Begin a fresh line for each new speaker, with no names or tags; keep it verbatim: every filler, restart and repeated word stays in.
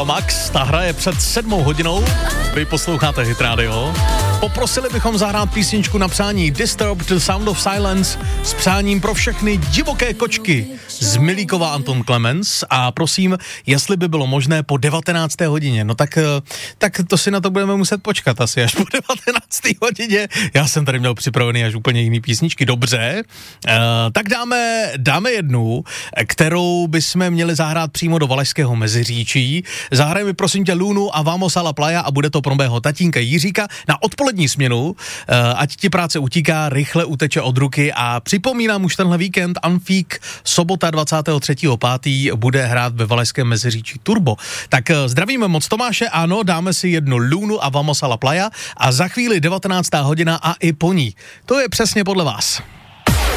Ava Max, ta hraje před sedmou hodinou, vy posloucháte Hit Radio. Poprosili bychom zahrát písničku na přání Disturbed, The Sound of Silence s přáním pro všechny divoké kočky z Milíkova Anton Clemens a prosím, jestli by bylo možné po devatenácté hodině, no tak, tak to si na to budeme muset počkat asi až po devatenácté hodině. Já jsem tady měl připravený až úplně jiný písničky, dobře, uh, tak dáme, dáme jednu, kterou bychom měli zahrát přímo do Valašského Meziříčí. Zahrajeme prosím tě Lunu a Vamos a la Playa a bude to pro mého tatínka Jiříka na odpolední směnu, ať ti práce utíká, rychle uteče od ruky a připomínám už tenhle víkend Amfík, sobota dvacátého třetího pátého bude hrát ve Valašském Meziříčí Turbo. Tak zdravíme moc Tomáše, ano, dáme si jednu Lunu a Vamos a la Playa a za chvíli devatenáctá hodina a i po ní. To je přesně podle vás.